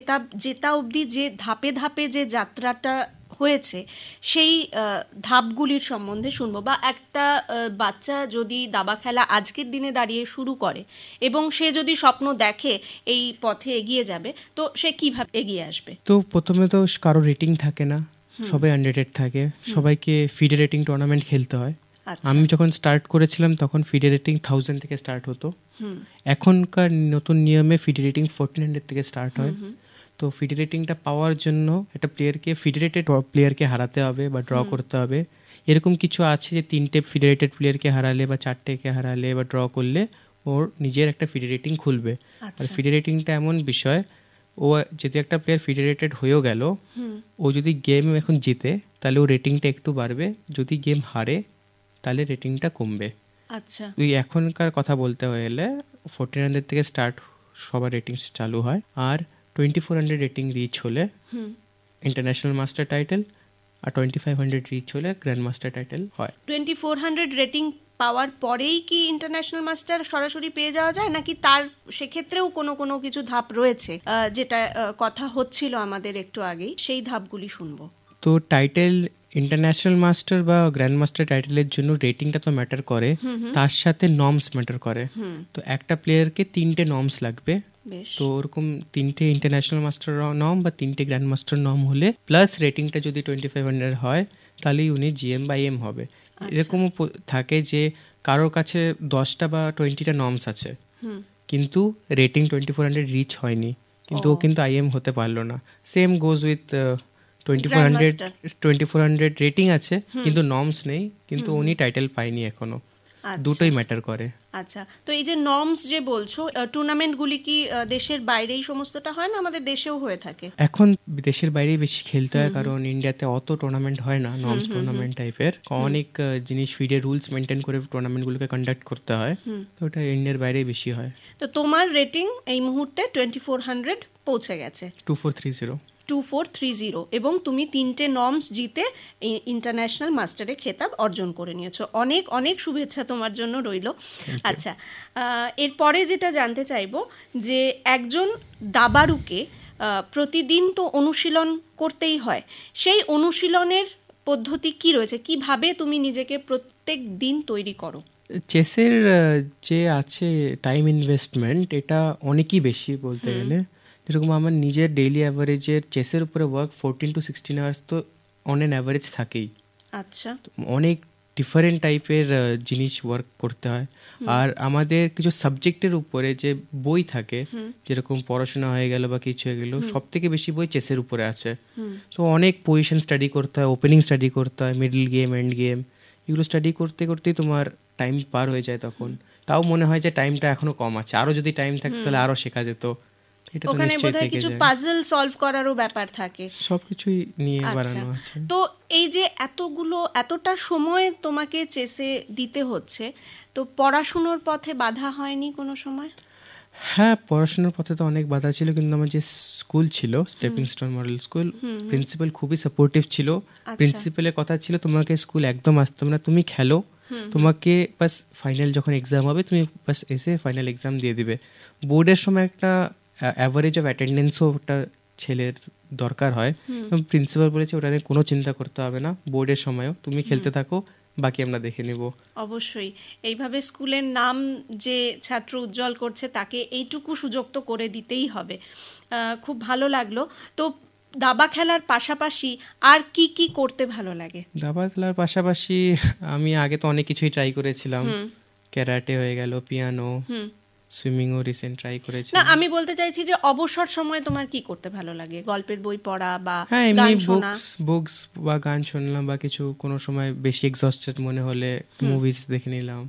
জেতা অবধি যে ধাপে ধাপে যে যাত্রাটা হয়েছে সেই ধাপগুলির সম্বন্ধে শুনবো। বা একটা বাচ্চা যদি দাবা খেলা আজকের দিনে দাঁড়িয়ে শুরু করে এবং সে যদি স্বপ্ন দেখে এই পথে এগিয়ে যাবে, তো সে কিভাবে এগিয়ে আসবে? তো প্রথমে তো কারো রেটিং থাকে না, সবাই আনরেটেড থাকে, সবাইকে ফিডে রেটিং টুর্নামেন্ট খেলতে হয়। আমি যখন স্টার্ট করেছিলাম তখন ফিডে রেটিং 1000 থেকে স্টার্ট হতো। এখনকার নতুন নিয়মে ফিডে রেটিং 1400 থেকে স্টার্ট হয়। তো ফিডে রেটিংটা পাওয়ার জন্য একটা প্লেয়ারকে ফিডারেটেড প্লেয়ারকে হারাতে হবে বা ড্র করতে হবে। এরকম কিছু আছে যে 3টে ফিডারেটেড প্লেয়ারকে হারালে বা 4টেকে হারালে বা ড্র করলে ওর নিজের একটা ফিডে রেটিং খুলবে। আর ফিডে রেটিংটা এমন বিষয়, ও যদি একটা প্লেয়ার ফিডারেটেড হয়েও গেল, ও যদি গেম এখন জিতে তাহলে ও রেটিংটা একটু বাড়বে, যদি গেম হারে তাহলে রেটিংটা কমবে। আচ্ছা, তুই এখনকার কথা বলতে হলে 1400 থেকে স্টার্ট সবার রেটিং চালু হয়। আর 2400 রেটিং রিচ হলে ইন্টারন্যাশনাল মাস্টার টাইটেল, আর 2500 রিচ হলে গ্র্যান্ড মাস্টার টাইটেল হয়। 2400 রেটিং পাওয়ার পরেই কি ইন্টারন্যাশনাল মাস্টার সরাসরি পেয়ে যাওয়া যায়, নাকি তার সেক্ষেত্রেও কোনো কিছু ধাপ রয়েছে? যেটা কথা হচ্ছিল আমাদের একটু আগেই, সেই ধাপগুলি শুনবো। তো টাইটেল ইন্টারন্যাশনাল মাস্টার বা গ্র্যান্ড মাস্টার টাইটেলের জন্য রেটিংটা তো ম্যাটার করে, তার সাথে নর্মস ম্যাটার করে। তো একটা প্লেয়ারকে 3টে নর্মস লাগবে। তো ওরকম 3টে ইন্টারন্যাশনাল মাস্টার নর্ম বা 3টে গ্র্যান্ড মাস্টার নর্ম হলে প্লাস রেটিংটা যদি 2500 হয় তাহলেই উনি জিএম বা এম হবে। এরকমও থাকে যে কারোর কাছে 10টা বা 20টা নর্মস আছে কিন্তু রেটিং 2400 রিচ হয়নি, কিন্তু ও কিন্তু আইএম হতে পারলো না। সেম গোজ উইথ 2400 রেটিং আছে কিন্তু নর্মস নেই, কিন্তু উনি টাইটেল পায়নি এখনো। দুটোই ম্যাটার করে। আচ্ছা, তো এই যে নর্মস যে বলছো, টুর্নামেন্টগুলি কি দেশের বাইরেই সমস্তটা হয় না আমাদের দেশেও হয়ে থাকে? এখন দেশের বাইরেই বেশি খেলতে হয়, কারণ ইন্ডিয়াতে অত টুর্নামেন্ট হয় না নর্মস টুর্নামেন্ট টাইপের। অনেক জিনিস ফিডে রুলস মেনটেন করে টুর্নামেন্টগুলোকে কন্ডাক্ট করতে হয়, তো ওটা ইন্ডিয়ার বাইরেই বেশি হয়। তো তোমার রেটিং এই মুহূর্তে 2400 পৌঁছে গেছে। 2430 এবং তুমি 3টে নর্মস জিতে ইন্টারন্যাশনাল মাস্টারে খেতাব অর্জন করে নিয়েছো। অনেক অনেক শুভেচ্ছা তোমার জন্য রইল। আচ্ছা, এরপরে যেটা জানতে চাইবো যে একজন দাবাড়ুকে প্রতিদিন তো অনুশীলন করতেই হয়, সেই অনুশীলনের পদ্ধতি কি রয়েছে? কিভাবে তুমি নিজেকে প্রত্যেক দিন তৈরি করো? চেসের যে আছে টাইম ইনভেস্টমেন্ট, এটা অনেকই বেশি বলতে গেলে। যেরকম আমার নিজের ডেইলি অ্যাভারেজের চেসের উপরে ওয়ার্ক 14 to 16 আওয়ার্স তো অন অ্যান অ্যাভারেজ থাকেই। আচ্ছা, অনেক ডিফারেন্ট টাইপের জিনিস ওয়ার্ক করতে হয়। আর আমাদের কিছু সাবজেক্টের উপরে যে বই থাকে, যেরকম পড়াশোনা হয়ে গেল বা কিছু হয়ে গেল, সব থেকে বেশি বই চেসের উপরে আছে। তো অনেক পজিশন স্টাডি করতে হয়, ওপেনিং স্টাডি করতে হয়, মিডল গেম, এন্ড গেম, এগুলো স্টাডি করতে করতেই তোমার টাইম পার হয়ে যায়। তখন তাও মনে হয় যে টাইমটা এখনো কম আছে, আরো যদি টাইম থাকতো তাহলে আরো শেখা যেত। ওখানে বোধহয় কিছু পাজল সলভ করারও ব্যাপার থাকে, সবকিছুই নিয়ে বানানো আছে। তো এই যে এতটা সময় তোমাকে চেসে দিতে হচ্ছে, তো পড়াশুনোর পথে বাধা হয়নি কোনো সময়? হ্যাঁ, পড়াশোনার পথে তো অনেক বাধা ছিল, কিন্তু আমার যে স্কুল ছিল stepping stone model school, principal খুবই সাপোর্টিভ ছিল। প্রিন্সিপালের কথা ছিল তোমাকে স্কুল একদম আসতে হবে না, তুমি খেলো, তোমাকে বাস ফাইনাল যখন এক্সাম হবে তুমি বাস এসে ফাইনাল এক্সাম দিয়ে দিবে। বোর্ডের সময় একটা অ্যাভারেজ অফ অ্যাটেন্ডেন্সও একটা ছেলের দরকার হয়। প্রিন্সিপাল বলেছে ওটা নিয়ে কোনো চিন্তা করতে হবে না, বোর্ডের সময়ও তুমি খেলতে থাকো, বাকি আমরা দেখে নেব। অবশ্যই এইভাবে স্কুলের নাম যে ছাত্র উজ্জ্বল করছে তাকে এইটুকু সুযোগ তো করে দিতেই হবে। খুব ভালো লাগলো। তো দাবা খেলার পাশাপাশি আর কি কি করতে ভালো লাগে? দাবা খেলার পাশাপাশি আমি আগে তো অনেক কিছুই ট্রাই করেছিলাম, ক্যারাটে হয়ে গেল, পিয়ানো, সুইমিংও রিসেন্ট ট্রাই করেছি। না, আমি বলতে চাইছি যে অবসর সময় তোমার কি করতে ভালো লাগে? গল্পের বই পড়া বা এমনি বুকস বা গান শুনলাম, বা কিছু কোনো সময় বেশি এক্সস্টেড মনে হলে মুভিজ দেখে নিলাম।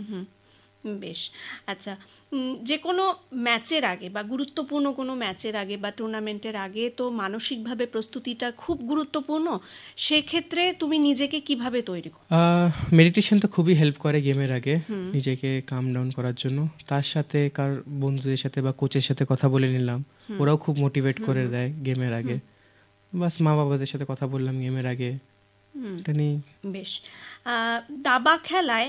বেশ। আচ্ছা, যে কোনো ম্যাচের আগে বা গুরুত্বপূর্ণ কোনো ম্যাচের আগে বা টুর্নামেন্টের আগে তো মানসিকভাবে প্রস্তুতিটা খুব গুরুত্বপূর্ণ, সেক্ষেত্রে তুমি নিজেকে কিভাবে তৈরি করো? মেডিটেশন তো খুবই হেল্প করে গেমের আগে নিজেকে কাম ডাউন করার জন্য। তার সাথে কার বন্ধুদের সাথে বা কোচের সাথে কথা বলে নিলাম, ওরাও খুব মোটিভেট করে দেয় গেমের আগে। বাস মা বাবাদের সাথে কথা বললাম গেমের আগে, এটা নিয়ে। বেশ। দাবা খেলায়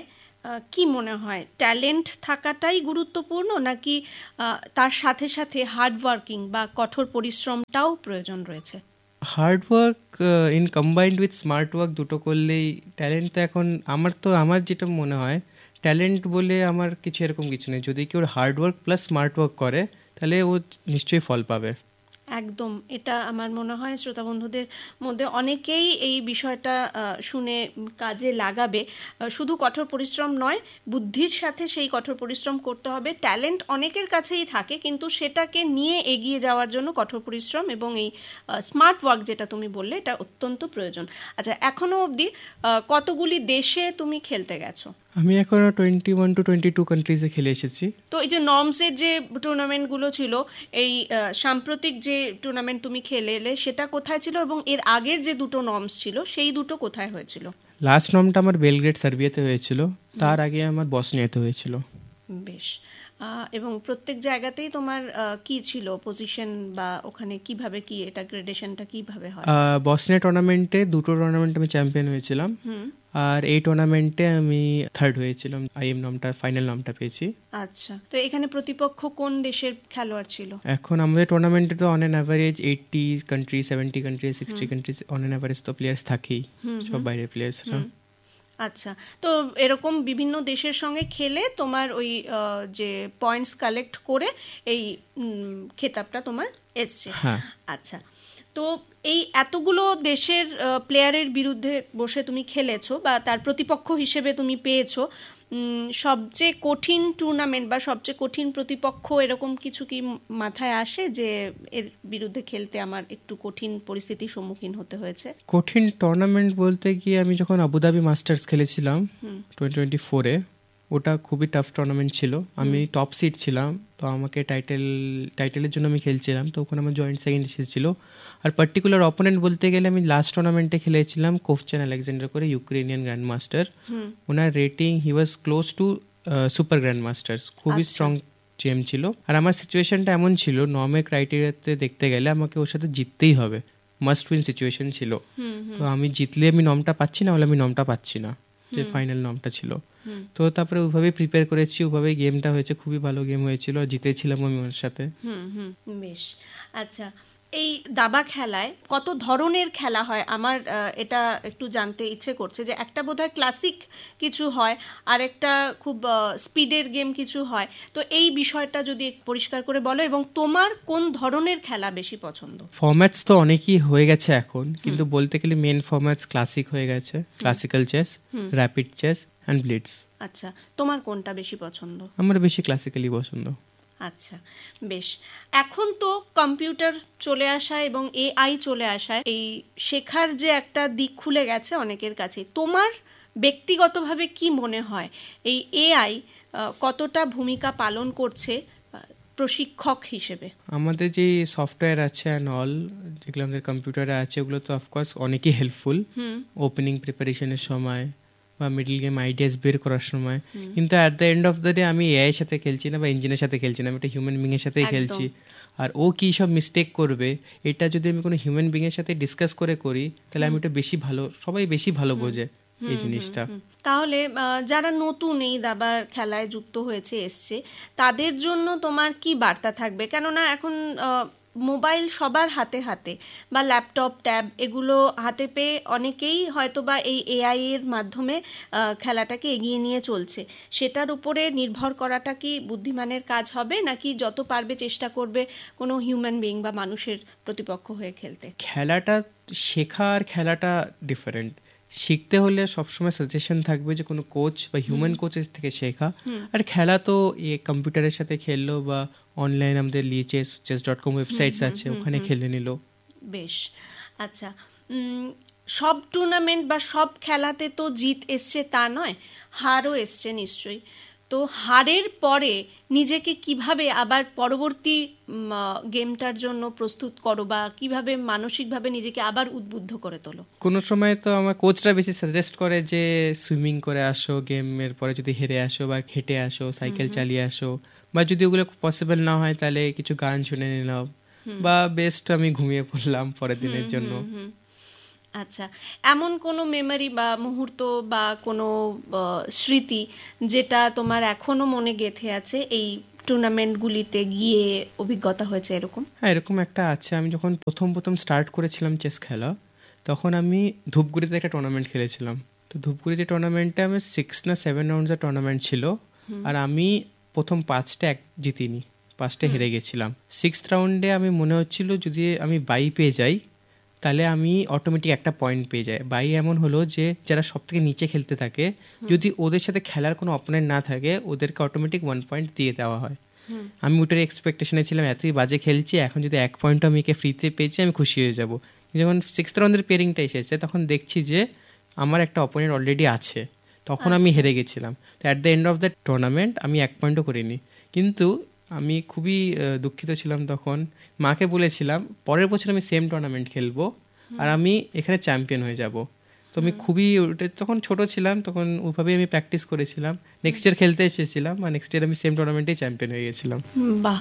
কি মনে হয়, ট্যালেন্ট থাকাটাই গুরুত্বপূর্ণ নাকি তার সাথে সাথে হার্ড ওয়ার্কিং বা কঠোর পরিশ্রমটাও প্রয়োজন রয়েছে? Hard work in combined with smart work দুটো করলেই ট্যালেন্ট। তো এখন আমার যেটা মনে হয়, ট্যালেন্ট বলে আমার কিছু এরকম কিছু নেই। যদি কেউ hard work plus smart work করে তাহলে ও নিশ্চয়ই ফল পাবে। একদম, এটা আমার মনে হয় শ্রোতা বন্ধুদের মধ্যে অনেকেই এই বিষয়টা শুনে কাজে লাগাবে। শুধু কঠোর পরিশ্রম নয়, বুদ্ধির সাথে সেই কঠোর পরিশ্রম করতে হবে। ট্যালেন্ট অনেকের কাছেই থাকে, কিন্তু সেটাকে নিয়ে এগিয়ে যাওয়ার জন্য কঠোর পরিশ্রম এবং এই স্মার্ট ওয়ার্ক যেটা তুমি বললে, এটা অত্যন্ত প্রয়োজন। আচ্ছা, এখনো অবধি কতগুলি দেশে তুমি খেলতে গেছো? আমি এখনো 21 to 22 কান্ট্রিজে খেলে এসেছি। তো এই যে নর্মসের যে টুর্নামেন্টগুলো ছিল, এই সাম্প্রতিক যে টুর্নামেন্ট তুমি খেলে এলে, সেটা কোথায় ছিল এবং এর আগের যে দুটো নর্মস ছিল সেই দুটো কোথায় হয়েছিল? লাস্ট নর্মটা আমার বেলগ্রেড সার্বিয়াতে হয়েছিল, তার আগে আমার বসনিয়াতে হয়েছিল। বেশ। এবং প্রত্যেক জায়গাতেই তোমার কি ছিল পজিশন, বা ওখানে কিভাবে কি এটা গ্রেডেশনটা কিভাবে হয়? বসনিয়া টুর্নামেন্টে দুটো টুর্নামেন্টে আমি চ্যাম্পিয়ন হয়েছিলাম, আর এই টুর্নামেন্টে আমি থার্ড হয়েছিলাম, আইএম নামটা ফাইনাল নামটা পেয়েছি। আচ্ছা, তো এখানে প্রতিপক্ষ কোন দেশের খেলোয়াড় ছিল? এখন আমাদের টুর্নামেন্টে তো on an average 80 country, 70 country, 60 country on an average তো প্লেয়ার্স থাকেই, সব বাইরের প্লেয়ার্সরা। আচ্ছা, তো এরকম বিভিন্ন দেশের সঙ্গে খেলে তোমার ওই যে পয়েন্টস কালেক্ট করে এই খেতাবটা তোমার এসছে। আচ্ছা, তো এই এতগুলো দেশের প্লেয়ারের বিরুদ্ধে বসে তুমি খেলেছো বা তার প্রতিপক্ষ হিসেবে তুমি পেয়েছো, সবচেয়ে কঠিন টুর্নামেন্ট বা সবচেয়ে কঠিন প্রতিপক্ষ এরকম কিছু কি মাথায় আসে যে এর বিরুদ্ধে খেলতে আমার একটু কঠিন পরিস্থিতির সম্মুখীন হতে হয়েছে? কঠিন টুর্নামেন্ট বলতে গিয়ে আমি যখন আবুধাবি মাস্টার্স খেলেছিলাম 2024-এ, ওটা খুবই টাফ টুর্নামেন্ট ছিল। আমি টপ সিড ছিলাম, তো আমাকে টাইটেলের জন্য আমি খেলছিলাম, তো ওখানে আমার জয়েন্ট সেকেন্ড এসেছিলো। আর পার্টিকুলার অপোনেন্ট বলতে গেলে আমি লাস্ট টুর্নামেন্টে খেলেছিলাম কোভচান আলেকজান্ডার করে, ইউক্রেনিয়ান গ্র্যান্ড মাস্টার। ওনার রেটিং হি ওয়াজ close two super grand masters, খুবই স্ট্রং জেম ছিল। আর আমার সিচুয়েশনটা এমন ছিল, নর্মের ক্রাইটেরিয়াতে দেখতে গেলে আমাকে ওর সাথে জিততেই হবে, মাস্ট উইন সিচুয়েশন ছিল। তো আমি জিতলে আমি নমটা পাচ্ছি না, হলে আমি নমটা পাচ্ছি না, যে ফাইনাল নমটা ছিল। তো তারপরে ওইভাবেই প্রিপেয়ার করেছি, ওইভাবেই গেমটা হয়েছে, খুবই ভালো গেম হয়েছিল, জিতেছিলাম আমি ওর সাথে। বেশ। আচ্ছা, এই দাবা খেলায় কত ধরনের খেলা হয়? আমার এটা একটু জানতে ইচ্ছে করছে, যে একটা বোধহয় ক্লাসিক কিছু হয় আর একটা খুব স্পিডের গেম কিছু হয়। তো এই বিষয়টা যদি পরিষ্কার করে বলো, এবং তোমার কোন ধরনের খেলা বেশি পছন্দ? ফরম্যাটস তো অনেকই হয়ে গেছে এখন, কিন্তু বলতে গেলে মেন ফরম্যাটস ক্লাসিক হয়ে গেছে, classical chess, rapid chess and blitz. আচ্ছা, তোমার কোনটা বেশি পছন্দ? আমার বেশি ক্লাসিক্যালি পছন্দ। আচ্ছা, বেশ। এখন তো কম্পিউটার চলে আসা এবং এআই চলে আসায় এই শেখার যে একটা দিক খুলে গেছে অনেকের কাছে। তোমার ব্যক্তিগতভাবে কি মনে হয় এই এআই কতটা ভূমিকা পালন করছে প্রশিক্ষক হিসেবে? আমাদের যে সফটওয়্যার আছে অ্যান্ড অল, যেগুলো আমাদের কম্পিউটারে আছে, ওগুলো তো অফকোর্স অনেকই হেল্পফুল ওপেনিং প্রিপারেশনের সময় বা মিডল গেম আইডিয়াস বের করার সময়। কিন্তু at the end of the day আমি এআই এর সাথে খেলছি না বা ইঞ্জিনের সাথে খেলছি না, আমি একটা হিউম্যান বিং এর সাথেই খেলছি। আর ও কী সব মিস্টেক করবে, এটা যদি আমি কোনো হিউম্যান বিং এর সাথে ডিসকাস করে করি, তাহলে আমি ওটা বেশি ভালো, সবাই বেশি ভালো বোঝে এই জিনিসটা। তাহলে যারা নতুন এই দাবার খেলায় যুক্ত হয়েছে এসছে, তাদের জন্য তোমার কি বার্তা থাকবে? কেননা এখন মোবাইল সবার হাতে হাতে বা ল্যাপটপ, ট্যাব এগুলো হাতে পেয়ে অনেকেই হয়তো বা এই এআই এর মাধ্যমে খেলাটাকে এগিয়ে নিয়ে চলছে। সেটার উপরে নির্ভর করাটা কি বুদ্ধিমানের কাজ হবে, নাকি যত পারবে চেষ্টা করবে কোনো হিউম্যান বিং বা মানুষের প্রতিপক্ষ হয়ে খেলতে? খেলাটা শেখা আর খেলাটা ডিফারেন্ট। শিখতে হলে সবসময় সাজেশন থাকবে যে কোনো কোচ বা হিউম্যান কোচের থেকে শেখা। আর খেলা তো কম্পিউটারের সাথে খেললো বা অনলাইন আমাদের chess.com ওয়েবসাইটস আছে, ওখানে খেলে নিল। বেশ। আচ্ছা, সব টুর্নামেন্ট বা সব খেলাতে তো জিত এসছে তা নয়, হারও এসছে নিশ্চয়ই। তো হারের পরে নিজেকে কিভাবে আবার পরবর্তী গেমটার জন্য প্রস্তুত করো, বা কিভাবে মানসিকভাবে নিজেকে আবার উদ্বুদ্ধ করে তোলো? কোনো সময় তো আমার কোচরা বেশি সাজেস্ট করে যে সুইমিং করে আসো, গেমের পরে যদি হেরে আসো, বা হেঁটে আসো, সাইকেল চালিয়ে আসো, বা যদি ওগুলো পসিবল না হয় তাহলে কিছু গান শুনে নিলাম, বা বেস্ট আমি ঘুমিয়ে পড়লাম পরের দিনের জন্য। আচ্ছা, এমন কোনো মেমরি বা মুহূর্ত বা কোনো স্মৃতি যেটা তোমার এখনো মনে গেঁথে আছে এই টুর্নামেন্টগুলিতে গিয়ে অভিজ্ঞতা হয়েছে এরকম? হ্যাঁ, এরকম একটা আছে। আমি যখন প্রথম স্টার্ট করেছিলাম চেস খেলা, তখন আমি ধূপগুড়িতে একটা টুর্নামেন্ট খেলেছিলাম। তো ধূপগুড়িতে টুর্নামেন্টে আমি 6 না 7 রাউন্ডসের টুর্নামেন্ট ছিল, আর আমি প্রথম 5টা জিতিনি, 5টে হেরে গেছিলাম। 6th রাউন্ডে আমি মনে হচ্ছিল যদি আমি বাই পেয়ে যাই তাহলে আমি অটোমেটিক একটা পয়েন্ট পেয়ে যাই। বাই এমন হলো যে যারা সব থেকে নিচে খেলতে থাকে, যদি ওদের সাথে খেলার কোনো অপোনেন্ট না থাকে, ওদেরকে অটোমেটিক 1 পয়েন্ট দিয়ে দেওয়া হয়। আমি ওটার এক্সপেকটেশনে ছিলাম, এতই বাজে খেলছি, এখন যদি 1 পয়েন্টও আমি একে ফ্রিতে পেয়েছি আমি খুশি হয়ে যাব। যখন 6th রাউন্ডের পেয়ারিংটা এসেছে তখন দেখছি যে আমার একটা অপোনেন্ট অলরেডি আছে, তখন আমি হেরে গেছিলাম। তো at the end of the tournament আমি 1 পয়েন্টও করিনি, কিন্তু আমি খুবই দুঃখিত ছিলাম। তখন মাকে বলেছিলাম পরের বছর আমি সেম টুর্নামেন্ট খেলবো আর আমি এখানে চ্যাম্পিয়ন হয়ে যাব। তো আমি খুবই, তখন ছোট ছিলাম, তখন ওইভাবেই আমি প্র্যাকটিস করেছিলাম। নেক্সট ইয়ার খেলতে এসেছিলাম আর নেক্সট ইয়ার আমি সেম টুর্নামেন্টেই চ্যাম্পিয়ন হয়ে গেছিলাম। বাহ,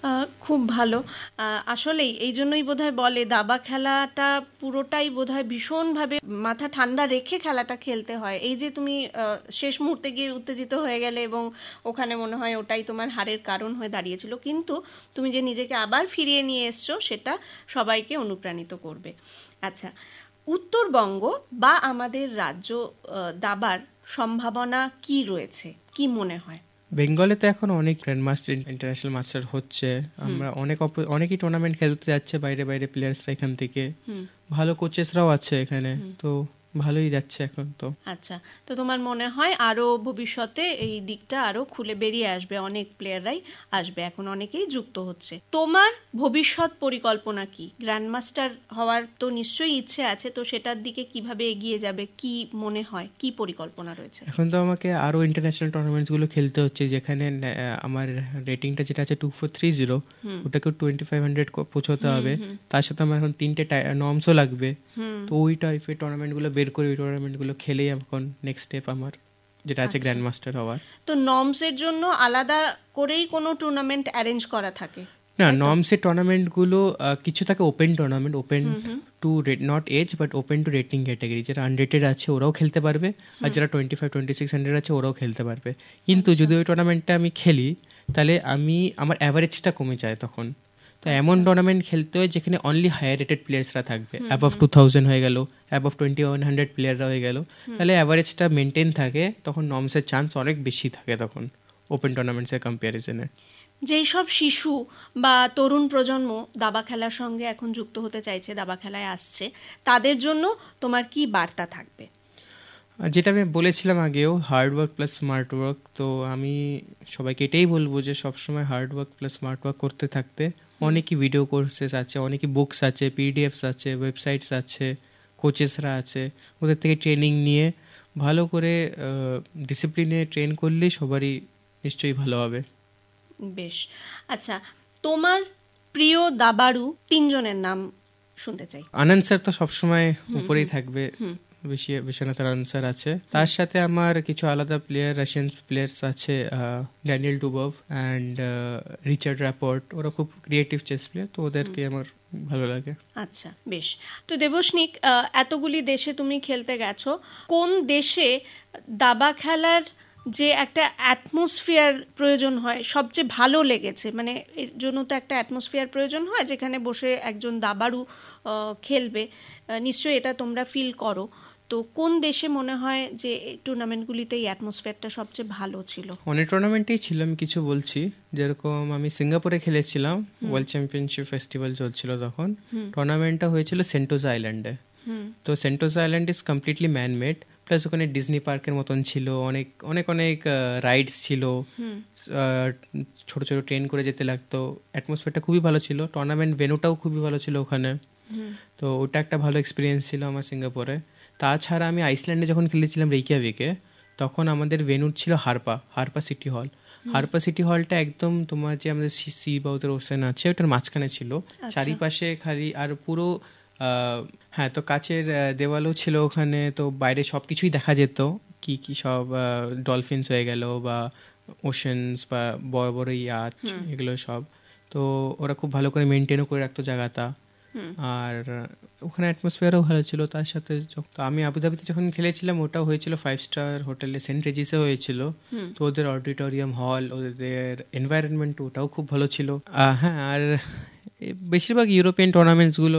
খুব ভালো। আসলেই এই জন্যই বোধহয় বলে দাবা খেলাটা পুরোটাই বোধহয় ভীষণভাবে মাথা ঠান্ডা রেখে খেলাটা খেলতে হয়। এই যে তুমি শেষ মুহূর্তে গিয়ে উত্তেজিত হয়ে গেলে এবং ওখানে মনে হয় ওটাই তোমার হারের কারণ হয়ে দাঁড়িয়েছিল, কিন্তু তুমি যে নিজেকে আবার ফিরিয়ে নিয়ে এসছো সেটা সবাইকে অনুপ্রাণিত করবে। আচ্ছা, উত্তরবঙ্গ বা আমাদের রাজ্য দাবার সম্ভাবনা কি রয়েছে, কি মনে হয়? বেঙ্গলে তো এখন অনেক গ্র্যান্ড মাস্টার, ইন্টারন্যাশনাল মাস্টার হচ্ছে। আমরা অনেকই টুর্নামেন্ট খেলতে যাচ্ছে বাইরে বাইরে প্লেয়ার্সরা এখান থেকে, ভালো কোচেসরাও আছে এখানে, তো ভালোই যাচ্ছে এখন। তো আচ্ছা, তো তোমার মনে হয় আরো ভবিষ্যতে এই দিকটা আরো খুলে বেরিয়ে আসবে, অনেক প্লেয়াররাই আসবে, এখন অনেকেই যুক্ত হচ্ছে। তোমার ভবিষ্যৎ পরিকল্পনা কি? গ্র্যান্ডমাস্টার হওয়ার তো নিশ্চয়ই ইচ্ছে আছে, তো সেটার দিকে কিভাবে এগিয়ে যাবে, কি মনে হয়, কি পরিকল্পনা রয়েছে? এখন তো আমাকে আরো ইন্টারন্যাশনাল টুর্নামেন্টসগুলো খেলতে হচ্ছে, যেখানে আমার রেটিংটা যেটা আছে 2430, ওটাকে 2500 পৌঁছতে হবে। তার সাথে আমার এখন 3টে নর্মসও লাগবে। তো ওই টাইপের টুর্নামেন্টগুলো বের করে ওই টুর্নামেন্টগুলো খেলেই এখন নেক্সট স্টেপ আমার যেটা আছে গ্র্যান্ড মাস্টার হওয়ার। তো নর্মসের জন্য আলাদা করেই কোনো টুর্নামেন্ট অ্যারেঞ্জ করা থাকে? না, নর্মসের টুর্নামেন্টগুলো কিছু থাকে open tournament, open to not age but open to rating category. যারা আনরেটেড আছে ওরাও খেলতে পারবে, আর যারা 2500-2600 আছে ওরাও খেলতে পারবে। কিন্তু যদি ওই টুর্নামেন্টটা আমি খেলি তাহলে আমার অ্যাভারেজটা কমে যায় তখন। তো এমন টুর্নামেন্ট খেলতে হয় যেখানে অনলি হায়ার রেটেড প্লেয়ার্সরা থাকবে, অ্যাবভ 2000 হয়ে গেল, অ্যাবভ 2100 প্লেয়াররা হয়ে গেল, তাহলে অ্যাভারেজটা মেনটেন থাকে, তখন নর্মসের চান্স অনেক বেশি থাকে তখন ওপেন টুর্নামেন্টসের কম্প্যারিজনে। যেই সব শিশু বা তরুণ প্রজন্ম দাবা খেলার সঙ্গে এখন যুক্ত হতে চাইছে, দাবা খেলায় আসছে, তাদের জন্য তোমার কি বার্তা থাকবে? যেটা আমি বলেছিলাম আগেও, hard work plus smart work. তো আমি সবাইকে এটাই বলবো যে সবসময় hard work plus smart work করতে থাকতে। অনেকই ভিডিও কোর্সেস আছে, অনেকই বুকস আছে, পিডিএফস আছে, ওয়েবসাইটস আছে, কোচেসরা আছে, ওদের থেকে ট্রেনিং নিয়ে ভালো করে ডিসিপ্লিনে ট্রেন করলেই সবারই নিশ্চয়ই ভালো হবে। বেশ, আচ্ছা, তোমার প্রিয় দাবাড়ু 3 জনের নাম শুনতে চাই। আনন্দ স্যার তো সবসময় উপরেই থাকবে, বিশ্বনাথ আনন্দ স্যার আছে। তার সাথে আমার কিছু আলাদা প্লেয়ার, রাশিয়ান প্লেয়ার্স আছে, ড্যানিয়েল ডুবভ অ্যান্ড রিচার্ড র্যাপোর্ট। ওরা খুব ক্রিয়েটিভ চেস প্লেয়ার, তো ওদেরকে আমার ভালো লাগে। আচ্ছা, বেশ। তো দেবস্নিক, এতগুলি দেশে তুমি খেলতে গেছো, কোন দেশে দাবা খেলার যে একটা অ্যাটমসফিয়ার প্রয়োজন হয় সবচেয়ে ভালো লেগেছে? মানে এর জন্য তো একটা অ্যাটমসফিয়ার প্রয়োজন হয় যেখানে বসে একজন দাবাড়ু খেলবে, নিশ্চয়ই এটা তোমরা ফিল করো। তো কোন দেশে মনে হয় যে টুর্নামেন্টগুলিতে এই অ্যাটমসফিয়ারটা সবচেয়ে ভালো ছিল? অনেক টুর্নামেন্টেই ছিল, আমি কিছু বলছি। যেরকম আমি সিঙ্গাপুরে খেলেছিলাম, ওয়ার্ল্ড চ্যাম্পিয়নশিপ ফেস্টিভ্যাল চলছিল তখন। টুর্নামেন্টটা হয়েছিল সেন্টোসা আইল্যান্ডে। তো Sentosa island is completely man made, plus ওখানে ডিজনি পার্কের মতন ছিল, অনেক অনেক অনেক রাইডস ছিল, ছোট ছোট ট্রেন করে যেতে লাগতো। অ্যাটমসফিয়ারটা খুবই ভালো ছিল, টুর্নামেন্ট ভেন্যুটাও খুবই ভালো ছিল ওখানে। তো ওটা একটা ভালো এক্সপিরিয়েন্স ছিল আমার সিঙ্গাপুরে। তাছাড়া আমি আইসল্যান্ডে যখন খেলেছিলাম রেইকিয়াভিকে, তখন আমাদের ভেন্যু ছিল হারপা সিটি হল। হারপা সিটি হলটা একদম তোমার যে আমাদের সি বা ওদের ওশেন আছে ওটার মাঝখানে ছিল, চারিপাশে খালি আর পুরো হ্যাঁ, তো কাচের দেওয়ালও ছিল ওখানে, তো বাইরে সব কিছুই দেখা যেত, কি কি সব ডলফিনস হয়ে গেল বা ওশেনস বা বড় বড় ইয়াচ, এগুলো সব। তো ওরা খুব ভালো করে মেনটেনও করে রাখতো জায়গাটা। আর ওখানে অ্যাটমসফিয়ারও ভালো ছিল। তার সাথে আমি আবুধাবিতে যখন খেলেছিলাম ওটাও হয়েছিল 5 স্টার হোটেলে, সেন্ট রেজিসে হয়েছিল। তো ওদের অডিটোরিয়াম হল, ওদের এনভায়রনমেন্ট ওটাও খুব ভালো ছিল। হ্যাঁ, আর বেশিরভাগ ইউরোপিয়ান টুর্নামেন্টসগুলো